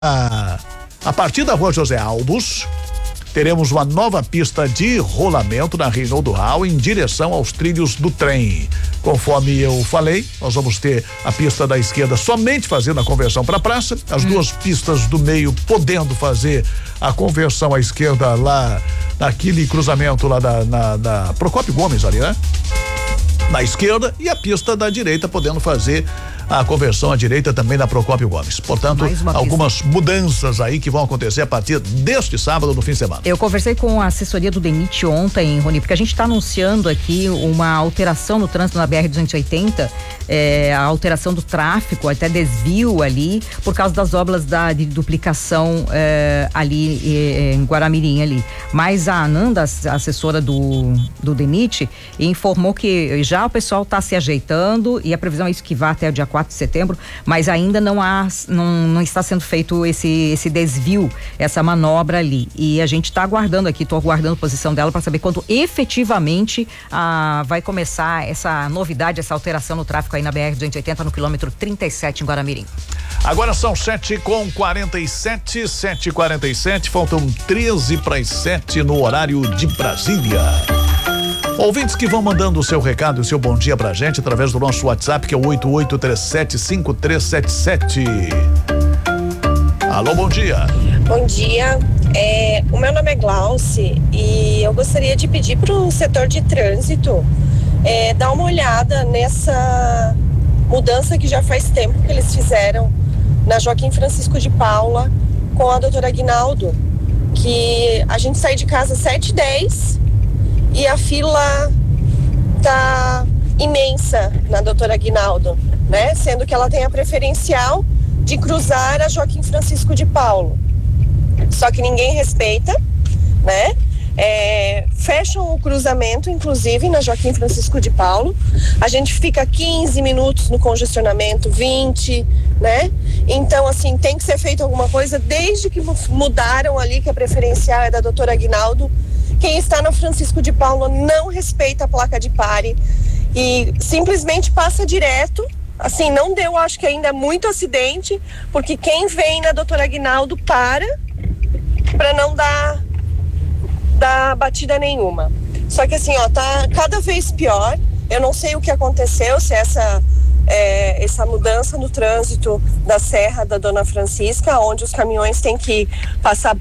A partir da Rua José Albos, teremos uma nova pista de rolamento na Reinaldo Rau em direção aos trilhos do trem. Conforme eu falei, nós vamos ter a pista da esquerda somente fazendo a conversão para a praça, as duas pistas do meio podendo fazer a conversão à esquerda lá naquele cruzamento lá da Procópio Gomes ali, né? Na esquerda, e a pista da direita podendo fazer a conversão à direita também da Procópio Gomes. Portanto, algumas mudanças aí que vão acontecer a partir deste sábado no fim de semana. Eu conversei com a assessoria do DENIT ontem, Rony, porque a gente está anunciando aqui uma alteração no trânsito na BR-280, a alteração do tráfego, até desvio ali, por causa das obras de duplicação ali em Guaramirim ali. Mas a Ananda, a assessora do DENIT, informou que já o pessoal está se ajeitando e a previsão é isso, que vai até o dia 4 de setembro, mas ainda não está sendo feito esse desvio, essa manobra ali. E a gente está aguardando aqui, estou aguardando a posição dela para saber quando efetivamente vai começar essa novidade, essa alteração no tráfego aí na BR-280 no quilômetro 37 em Guaramirim. Agora são 7:47, 7:47, faltam 13 para as 7 no horário de Brasília. Ouvintes que vão mandando o seu recado e o seu bom dia pra gente através do nosso WhatsApp, que é o 88375377. Alô, bom dia. Bom dia. O meu nome é Glauce e eu gostaria de pedir pro setor de trânsito dar uma olhada nessa mudança que já faz tempo que eles fizeram na Joaquim Francisco de Paula com a doutora Aguinaldo, que a gente sai de casa 7h10 e a fila tá imensa na doutora Aguinaldo, né? Sendo que ela tem a preferencial de cruzar a Joaquim Francisco de Paula. Só que ninguém respeita, né? Fecham o cruzamento, inclusive, na Joaquim Francisco de Paula. A gente fica 15 minutos no congestionamento, 20, né? Então, assim, tem que ser feito alguma coisa desde que mudaram ali, que a preferencial é da doutora Aguinaldo. Quem está na Francisco de Paula não respeita a placa de pare e simplesmente passa direto. Assim, não deu, acho que ainda muito acidente, porque quem vem na doutora Aguinaldo para não dar batida nenhuma. Só que assim, tá cada vez pior. Eu não sei o que aconteceu, se essa mudança no trânsito da Serra da Dona Francisca, onde os caminhões têm que passar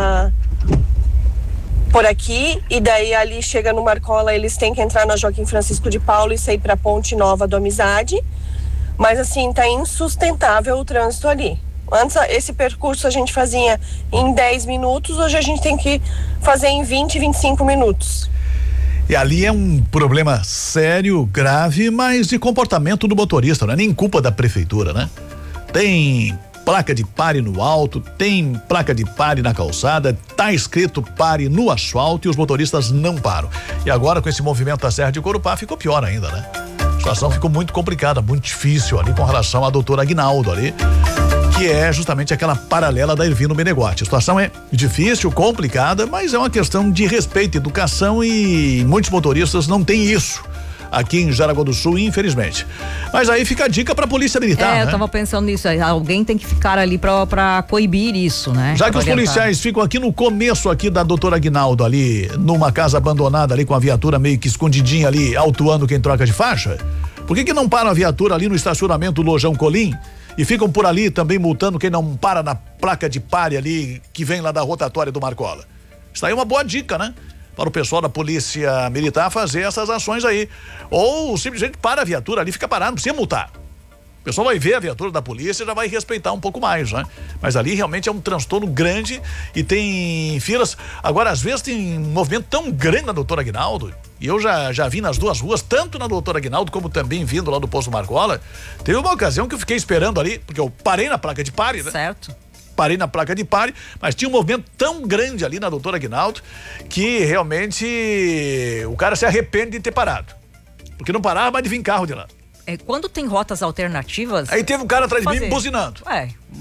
por aqui, e daí ali chega no Marcola, eles têm que entrar na Joaquim Francisco de Paula e sair para Ponte Nova do Amizade, mas assim, tá insustentável o trânsito ali. Antes esse percurso a gente fazia em 10 minutos, hoje a gente tem que fazer em 20, 25 minutos. E ali é um problema sério, grave, mas de comportamento do motorista, não é nem culpa da prefeitura, né? Tem placa de pare no alto, tem placa de pare na calçada, tá escrito pare no asfalto e os motoristas não param. E agora com esse movimento da Serra de Corupá ficou pior ainda, né? A situação ficou muito complicada, muito difícil ali com relação à doutora Aguinaldo ali, que é justamente aquela paralela da Ervino Menegotti. A situação é difícil, complicada, mas é uma questão de respeito, educação, e muitos motoristas não têm isso aqui em Jaraguá do Sul, infelizmente. Mas aí fica a dica pra Polícia Militar, né? Eu tava pensando nisso, alguém tem que ficar ali pra coibir isso, né? Já que os policiais ficam aqui no começo aqui da doutora Aguinaldo, ali numa casa abandonada ali com a viatura meio que escondidinha ali, autuando quem troca de faixa, por que não param a viatura ali no estacionamento do Lojão Colim e ficam por ali também multando quem não para na placa de pare ali que vem lá da rotatória do Marcola? Isso aí é uma boa dica, né? Para o pessoal da Polícia Militar fazer essas ações aí. Ou simplesmente para a viatura ali, fica parado, não precisa multar. O pessoal vai ver a viatura da polícia e já vai respeitar um pouco mais, né? Mas ali realmente é um transtorno grande e tem filas. Agora, às vezes tem um movimento tão grande na doutora Aguinaldo, e eu já vi nas duas ruas, tanto na doutora Aguinaldo como também vindo lá do posto Marcola. Teve uma ocasião que eu fiquei esperando ali, porque eu parei na placa de pare, né? Certo. Parei na placa de pare, mas tinha um movimento tão grande ali na doutora Aguinaldo que realmente o cara se arrepende de ter parado. Porque não parava mais de vir carro de lá. Quando tem rotas alternativas... Aí teve um cara atrás de mim buzinando.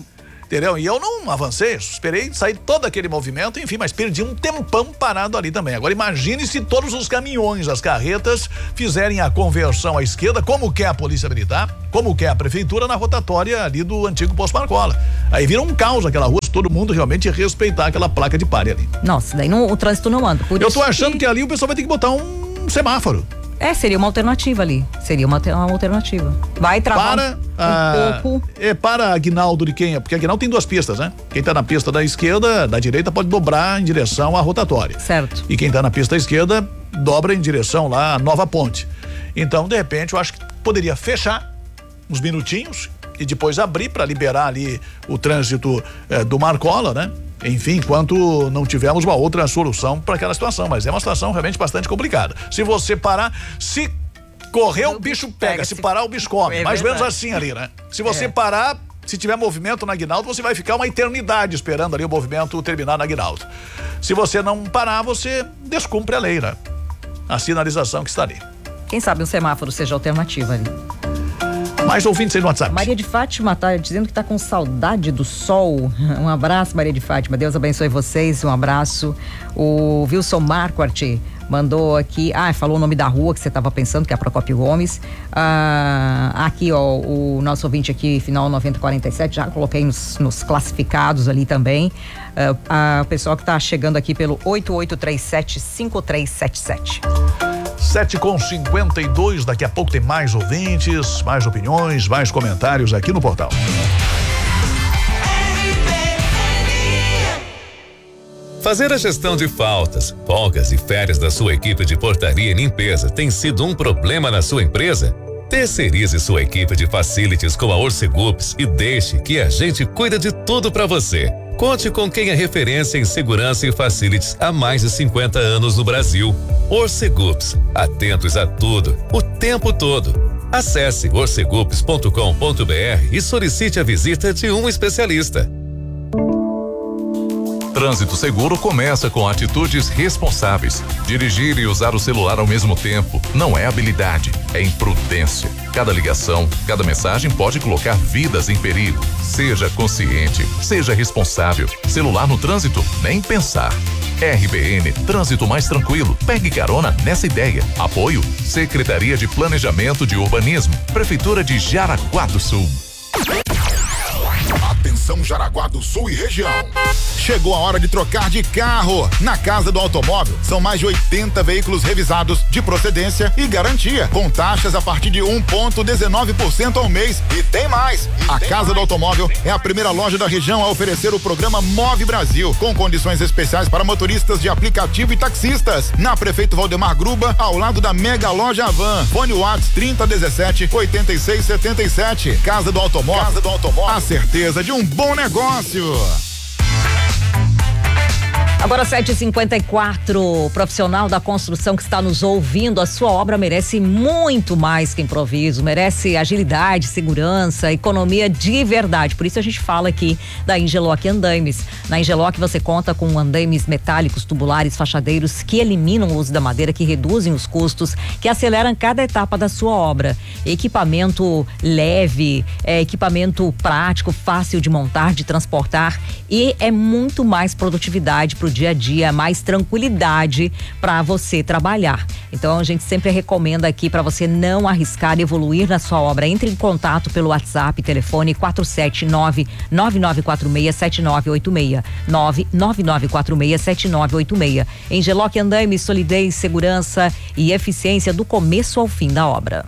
entendeu? E eu não avancei, esperei sair todo aquele movimento, enfim, mas perdi um tempão parado ali também. Agora imagine se todos os caminhões, as carretas fizerem a conversão à esquerda, como quer a Polícia Militar, como quer a Prefeitura na rotatória ali do antigo Posto Marcola. Aí vira um caos aquela rua, se todo mundo realmente respeitar aquela placa de pare ali. Nossa, daí o trânsito não anda. Eu tô achando que ali o pessoal vai ter que botar um semáforo. Seria uma alternativa ali. Seria uma alternativa. Vai travar um pouco. Para Aguinaldo de quem? Porque Aguinaldo tem 2 pistas, né? Quem tá na pista da esquerda, da direita, pode dobrar em direção à rotatória. Certo. E quem tá na pista da esquerda, dobra em direção lá à Nova Ponte. Então, de repente, eu acho que poderia fechar uns minutinhos e depois abrir para liberar ali o trânsito do Marcola, né? Enfim, enquanto não tivermos uma outra solução para aquela situação, mas é uma situação realmente bastante complicada. Se você parar, se correr o bicho pega, se parar o bicho come, mais ou menos assim ali, né? Se você parar, se tiver movimento na Aguinaldo, você vai ficar uma eternidade esperando ali o movimento terminar na Aguinaldo. Se você não parar, você descumpre a lei, né? A sinalização que está ali. Quem sabe um semáforo seja alternativa ali. Mais ouvintes aí no WhatsApp. Maria de Fátima tá dizendo que tá com saudade do sol. Um abraço, Maria de Fátima. Deus abençoe vocês. Um abraço. O Wilson Marquardt mandou aqui. Falou o nome da rua que você estava pensando, que é a Procópio Gomes. Aqui, ó, o nosso ouvinte aqui, final 9047, já coloquei nos classificados ali também. O pessoal que tá chegando aqui pelo 8837-5377. 7h52, daqui a pouco tem mais ouvintes, mais opiniões, mais comentários aqui no portal. Fazer a gestão de faltas, folgas e férias da sua equipe de portaria e limpeza tem sido um problema na sua empresa? Terceirize sua equipe de facilities com a Orcegups e deixe que a gente cuida de tudo para você. Conte com quem é referência em segurança e facilities há mais de 50 anos no Brasil. Orcegups, atentos a tudo, o tempo todo. Acesse orcegups.com.br e solicite a visita de um especialista. Trânsito seguro começa com atitudes responsáveis. Dirigir e usar o celular ao mesmo tempo não é habilidade, é imprudência. Cada ligação, cada mensagem pode colocar vidas em perigo. Seja consciente, seja responsável. Celular no trânsito, nem pensar. RBN, trânsito mais tranquilo. Pegue carona nessa ideia. Apoio, Secretaria de Planejamento de Urbanismo, Prefeitura de Jaraguá do Sul. Atenção Jaraguá do Sul e região. Chegou a hora de trocar de carro. Na Casa do Automóvel, são mais de 80 veículos revisados de procedência e garantia, com taxas a partir de 1,19% ao mês. E tem mais. A Casa do Automóvel é a primeira loja da região a oferecer o programa Move Brasil, com condições especiais para motoristas de aplicativo e taxistas. Na Prefeito Valdemar Gruba, ao lado da Mega Loja Avan. Fone WhatsApp 3017-8677. Casa do Automóvel. Casa do Automóvel. A certeza de um bom negócio. Agora 7h54, profissional da construção que está nos ouvindo, a sua obra merece muito mais que improviso, merece agilidade, segurança, economia de verdade. Por isso a gente fala aqui da Ingeloc Andaimes. Na Ingeloc você conta com andaimes metálicos, tubulares, fachadeiros que eliminam o uso da madeira, que reduzem os custos, que aceleram cada etapa da sua obra. Equipamento leve, equipamento prático, fácil de montar, de transportar, e é muito mais produtividade pro dia a dia, mais tranquilidade para você trabalhar. Então a gente sempre recomenda aqui para você não arriscar e evoluir na sua obra. Entre em contato pelo WhatsApp, telefone 479-9946-7986, 99946-7986. Ingeloc Andaimes, solidez, segurança e eficiência do começo ao fim da obra.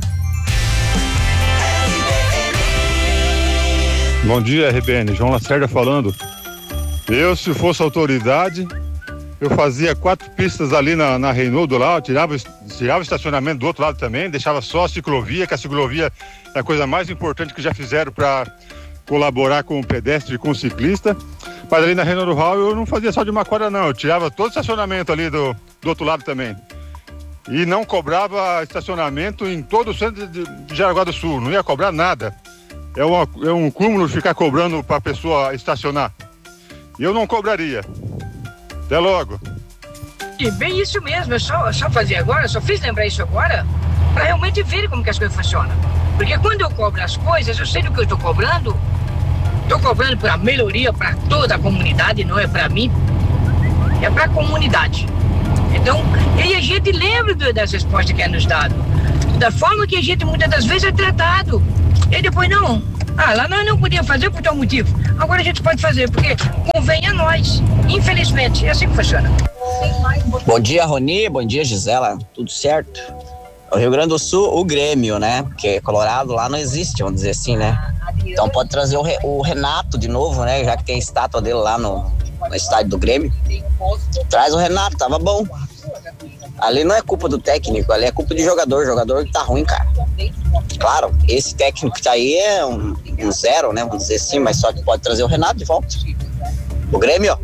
Bom dia, RBN. João Lacerda falando. Eu, se fosse autoridade, eu fazia 4 pistas ali na Reinaldo lá, eu tirava o estacionamento do outro lado também, deixava só a ciclovia, que a ciclovia é a coisa mais importante que já fizeram para colaborar com o pedestre e com o ciclista. Mas ali na Reinaldo Hall eu não fazia só de uma quadra não, eu tirava todo o estacionamento ali do outro lado também. E não cobrava estacionamento em todo o centro de Jaraguá do Sul, não ia cobrar nada. É um cúmulo ficar cobrando para a pessoa estacionar. E eu não cobraria. Até logo. E bem isso mesmo, eu só fazia agora, só fiz lembrar isso agora, para realmente ver como que as coisas funcionam. Porque quando eu cobro as coisas, eu sei do que eu estou cobrando Estou cobrando por uma melhoria para toda a comunidade, não é para mim, é para a comunidade. Então, e a gente lembra das respostas que é nos dado, da forma que a gente muitas das vezes é tratado. E depois não. Lá nós não podíamos fazer por tal motivo. Agora a gente pode fazer, porque convém a nós. Infelizmente, é assim que funciona. Bom dia, Roni. Bom dia, Gisela. Tudo certo? O Rio Grande do Sul, o Grêmio, né? Porque Colorado lá não existe, vamos dizer assim, né? Então pode trazer o Renato de novo, né? Já que tem a estátua dele lá no estádio do Grêmio. Traz o Renato, tava bom. Ali não é culpa do técnico, ali é culpa de jogador que tá ruim, cara. Claro, esse técnico que tá aí é um zero, né? Vamos dizer assim, mas só que pode trazer o Renato de volta. O Grêmio, ó.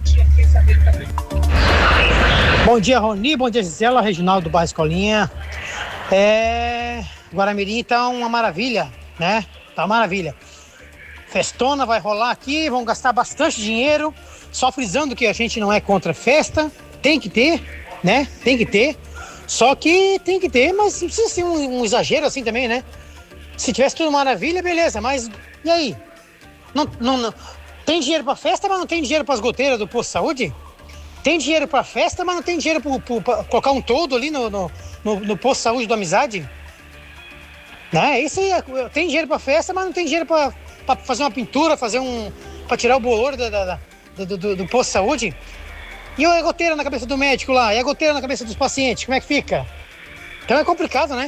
Bom dia, Roni. Bom dia, Gisela. Reginaldo do Bairro Escolinha. Guaramirim tá uma maravilha, né? Tá uma maravilha. Festona vai rolar aqui, vão gastar bastante dinheiro. Só frisando que a gente não é contra festa. Tem que ter, né? Tem que ter. Só que tem que ter, mas não precisa ser um exagero assim também, né? Se tivesse tudo maravilha, beleza. Mas e aí? Não. Tem dinheiro pra festa, mas não tem dinheiro pras goteiras do posto de saúde? Tem dinheiro pra festa, mas não tem dinheiro pra colocar um toldo ali no posto de saúde do Amizade? Né? Isso aí, tem dinheiro pra festa, mas não tem dinheiro pra fazer uma pintura, pra tirar o bolor do posto de saúde. E a goteira na cabeça do médico lá? E a goteira na cabeça dos pacientes? Como é que fica? Então é complicado, né?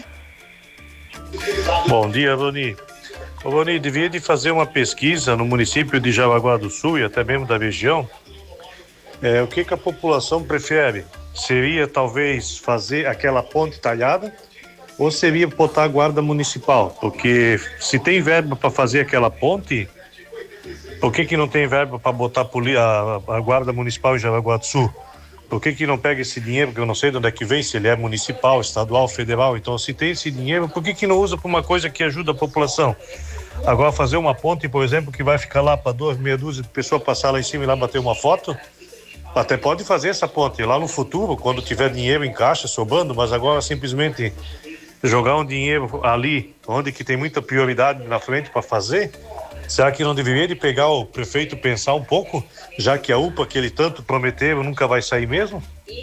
Bom dia, Roni. O Roni devia de fazer uma pesquisa no município de Jaraguá do Sul e até mesmo da região. O que a população prefere? Seria talvez fazer aquela ponte talhada ou seria botar a guarda municipal? Porque se tem verba para fazer aquela ponte, por que não tem verba para botar a guarda municipal em Jaraguá do Sul? Por que não pega esse dinheiro, que eu não sei de onde é que vem, se ele é municipal, estadual, federal? Então, se tem esse dinheiro, por que não usa para uma coisa que ajuda a população? Agora, fazer uma ponte, por exemplo, que vai ficar lá para meia dúzia de pessoas passar lá em cima e lá bater uma foto, até pode fazer essa ponte lá no futuro, quando tiver dinheiro em caixa sobrando, mas agora simplesmente jogar um dinheiro ali, onde que tem muita prioridade na frente para fazer. Será que não deveria de pegar o prefeito pensar um pouco, já que a UPA que ele tanto prometeu nunca vai sair mesmo?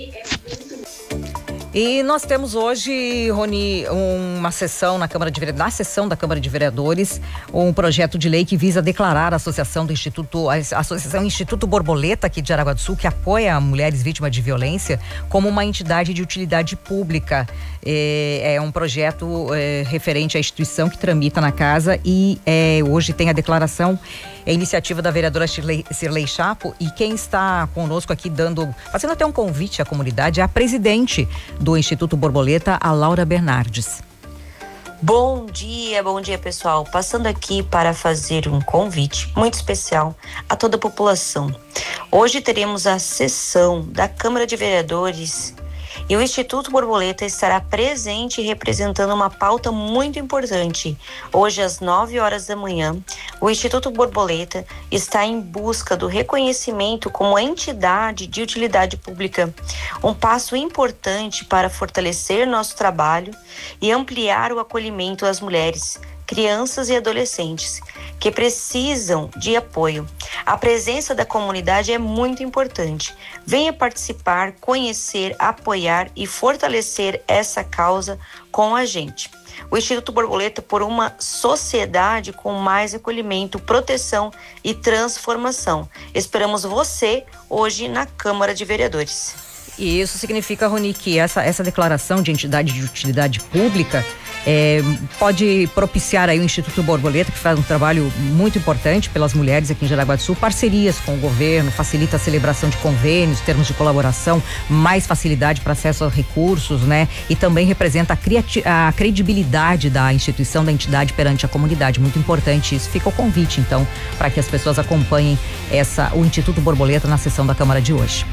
E nós temos hoje, Roni, uma sessão na sessão da Câmara de Vereadores, um projeto de lei que visa declarar a associação Instituto Borboleta aqui de Jaraguá do Sul, que apoia mulheres vítimas de violência, como uma entidade de utilidade pública. É um projeto referente à instituição que tramita na casa e hoje tem a declaração, a iniciativa da vereadora Cirlei Chapo, e quem está conosco aqui fazendo até um convite à comunidade é a presidente do Instituto Borboleta, a Laura Bernardes. Bom dia pessoal, passando aqui para fazer um convite muito especial a toda a população. Hoje teremos a sessão da Câmara de Vereadores e o Instituto Borboleta estará presente representando uma pauta muito importante. Hoje às 9 horas da manhã, o Instituto Borboleta está em busca do reconhecimento como entidade de utilidade pública, um passo importante para fortalecer nosso trabalho e ampliar o acolhimento às mulheres, crianças e adolescentes que precisam de apoio. A presença da comunidade é muito importante. Venha participar, conhecer, apoiar e fortalecer essa causa com a gente. O Instituto Borboleta por uma sociedade com mais acolhimento, proteção e transformação. Esperamos você hoje na Câmara de Vereadores. E isso significa, Roni, que essa declaração de entidade de utilidade pública pode propiciar aí o Instituto Borboleta, que faz um trabalho muito importante pelas mulheres aqui em Jaraguá do Sul, parcerias com o governo, facilita a celebração de convênios, termos de colaboração, mais facilidade para acesso a recursos, né? E também representa a credibilidade da instituição, da entidade perante a comunidade. Muito importante isso. Fica o convite, então, para que as pessoas acompanhem o Instituto Borboleta na sessão da Câmara de hoje.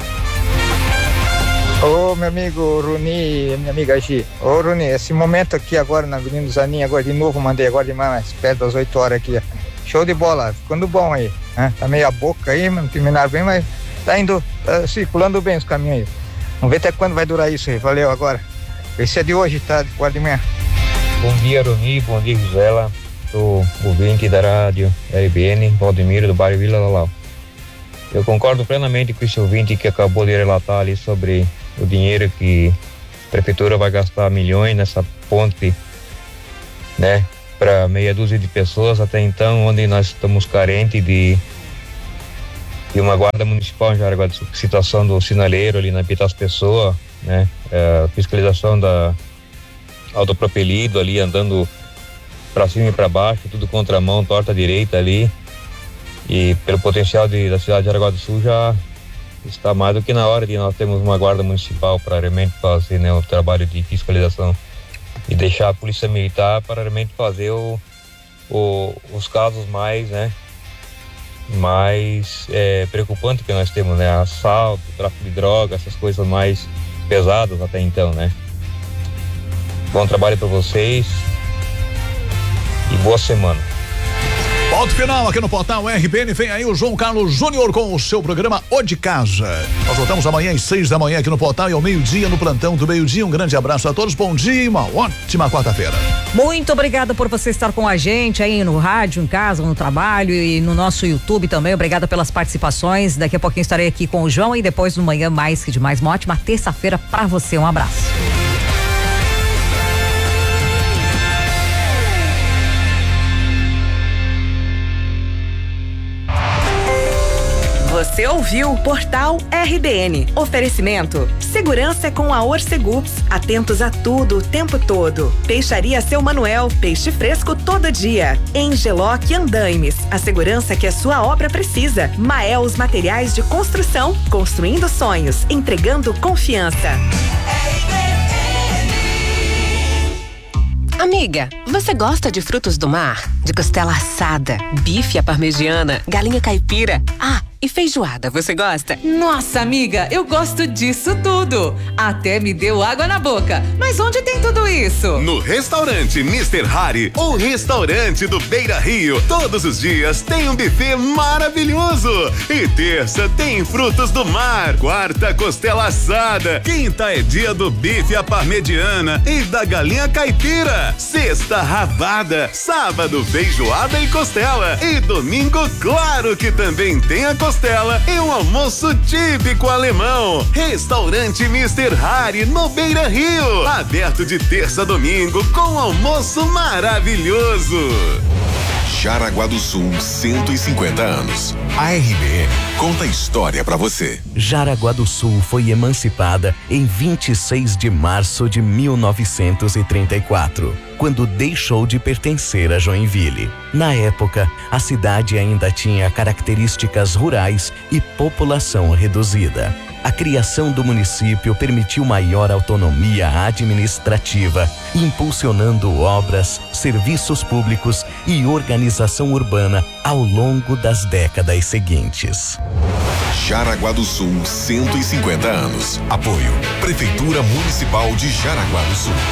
Ô, meu amigo Runi, minha amiga Gi. Ô, Runi, esse momento aqui agora na Avenida Zanin, agora de novo, mandei agora de manhã, perto das 8 horas aqui. Show de bola, ficando bom aí. Né? Tá meio a boca aí, não terminaram bem, mas tá indo, circulando bem os caminhos aí. Vamos ver até quando vai durar isso aí. Valeu agora. Esse é de hoje, tá? De 4 de manhã. Bom dia, Runi, bom dia, Gisela. sou ouvinte da rádio RBN, Valdemiro, do bairro Vila Lalau. Eu concordo plenamente com esse ouvinte que acabou de relatar ali sobre o dinheiro que a prefeitura vai gastar milhões nessa ponte, né, para meia dúzia de pessoas até então, onde nós estamos carentes de uma guarda municipal em Jaraguá do Sul, situação do sinaleiro ali na Pitas Pessoa, né, fiscalização da autopropelido ali, andando para cima e para baixo, tudo contramão, torta direita ali, e pelo potencial da cidade de Jaraguá do Sul já está mais do que na hora de nós termos uma guarda municipal para realmente fazer, né, o trabalho de fiscalização e deixar a polícia militar para realmente fazer os casos mais, né, mais preocupantes que nós temos, né, assalto, tráfico de drogas, essas coisas mais pesadas até então, né. Bom trabalho para vocês e boa semana. Ponto final aqui no portal RBN. Vem aí o João Carlos Júnior com o seu programa O de Casa. Nós voltamos amanhã às 6 da manhã aqui no portal e ao meio-dia no plantão do meio-dia. Um grande abraço a todos, bom dia e uma ótima quarta-feira. Muito obrigada por você estar com a gente aí no rádio, em casa, no trabalho e no nosso YouTube também. Obrigada pelas participações. Daqui a pouquinho estarei aqui com o João e depois no Manhã Mais que Demais. Uma ótima terça-feira pra você. Um abraço. Você ouviu Portal RBN. Oferecimento. Segurança é com a Orcegups. Atentos a tudo o tempo todo. Peixaria Seu Manuel. Peixe fresco todo dia. Engeloc Andaimes. A segurança que a sua obra precisa. Maels Materiais de Construção. Construindo sonhos. Entregando confiança. Amiga, você gosta de frutos do mar? De costela assada, bife à parmegiana, galinha caipira? Ah, e feijoada, você gosta? Nossa, amiga, eu gosto disso tudo. Até me deu água na boca. Mas onde tem tudo isso? No restaurante Mr. Harry, o restaurante do Beira Rio. Todos os dias tem um buffet maravilhoso. E terça tem frutos do mar. Quarta, costela assada. Quinta é dia do bife à parmegiana e da galinha caipira. Sexta, rabada. Sábado, feijoada e costela. E domingo, claro que também tem a costela e um almoço típico alemão. Restaurante Mr. Harry no Beira Rio. Aberto de terça a domingo com almoço maravilhoso. Jaraguá do Sul, 150 anos. A RBN conta a história pra você. Jaraguá do Sul foi emancipada em 26 de março de 1934, quando deixou de pertencer a Joinville. Na época, a cidade ainda tinha características rurais e população reduzida. A criação do município permitiu maior autonomia administrativa, impulsionando obras, serviços públicos e organização urbana ao longo das décadas seguintes. Jaraguá do Sul, 150 anos. Apoio: Prefeitura Municipal de Jaraguá do Sul.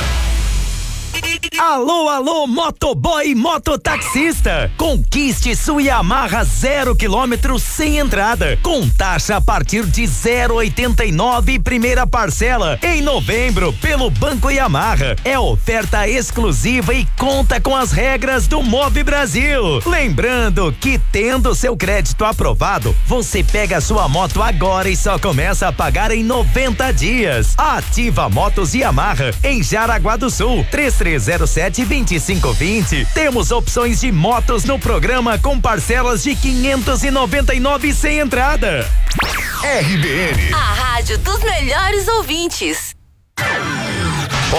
Alô, alô, motoboy e mototaxista. Conquiste sua Yamaha 0 km sem entrada, com taxa a partir de 0,89 primeira parcela em novembro pelo Banco Yamaha. É oferta exclusiva e conta com as regras do Move Brasil. Lembrando que tendo seu crédito aprovado, você pega sua moto agora e só começa a pagar em 90 dias. Ativa Motos Yamaha em Jaraguá do Sul, 3307-2520. Temos opções de motos no programa com parcelas de 599 sem entrada. RBN, a rádio dos melhores ouvintes.